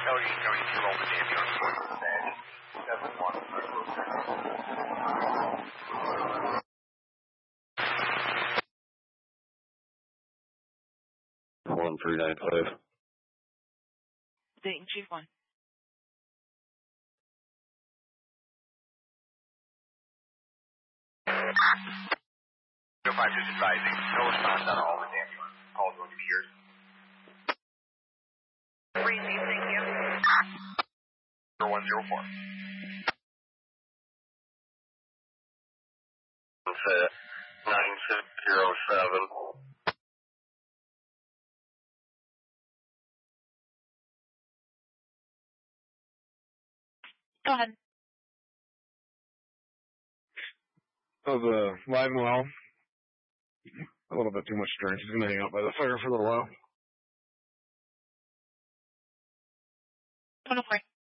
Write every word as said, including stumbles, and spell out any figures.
Cody, Cody, two roll the ambulance for seven one. One three nine five. Dayton, Chief one. Go five is advising. No response on all the ambulance. Call going to be yours. Receive, thank you. zero one zero four. nine six zero seven. Go ahead. Of uh, live and well. A little bit too much drink. He's going to hang out by the fire for a little while. one oh four.